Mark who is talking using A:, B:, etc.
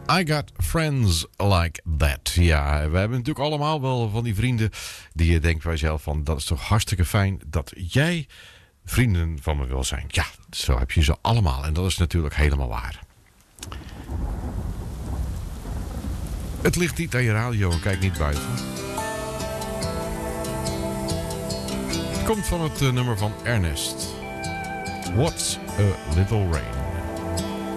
A: I got friends like that. Ja, we hebben natuurlijk allemaal wel van die vrienden die je denkt bij jezelf van, dat is toch hartstikke fijn dat jij vrienden van me wil zijn. Ja, zo heb je ze allemaal en dat is natuurlijk helemaal waar. Het ligt niet aan je radio en kijk niet buiten. Het komt van het nummer van Ernest. What's a Little Rain.